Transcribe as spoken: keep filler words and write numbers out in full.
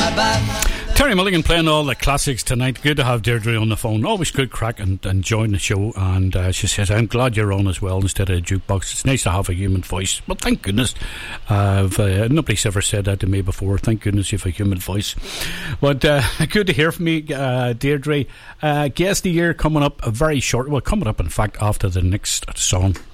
Terry Mulligan playing all the classics tonight. Good to have Deirdre on the phone. Always good crack and, and join the show. And uh, she says, I'm glad you're on as well instead of a jukebox. It's nice to have a human voice. Well, thank goodness. Uh, uh, nobody's ever said that to me before. Thank goodness you have a human voice. But uh, good to hear from you, uh, Deirdre. Uh, guest of the year coming up very short. Well, coming up, in fact, after the next song.